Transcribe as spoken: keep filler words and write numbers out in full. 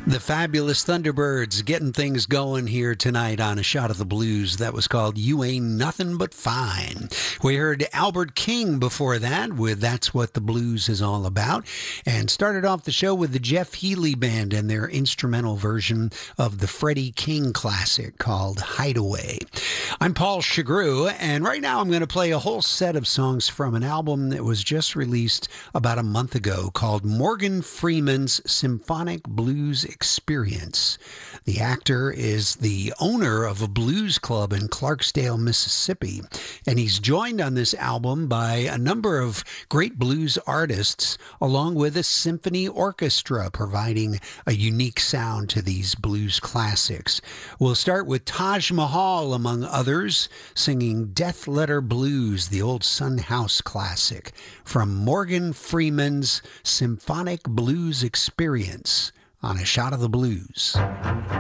The fabulous Thunderbirds getting things going here tonight on A Shot of the Blues. That was called You Ain't Nothing But Fine. We heard Albert King before that with That's What the Blues Is All About, and started off the show with the Jeff Healey Band and their instrumental version of the Freddie King classic called Hideaway. I'm Paul Chagru, and right now I'm going to play a whole set of songs from an album that was just released about a month ago called Morgan Freeman's Symphonic Blues Experience. The actor is the owner of a blues club in Clarksdale, Mississippi, and he's joined on this album by a number of great blues artists, along with a symphony orchestra providing a unique sound to these blues classics. We'll start with Taj Mahal, among others, singing Death Letter Blues, the old Son House classic, from Morgan Freeman's Symphonic Blues Experience on A Shot of the Blues.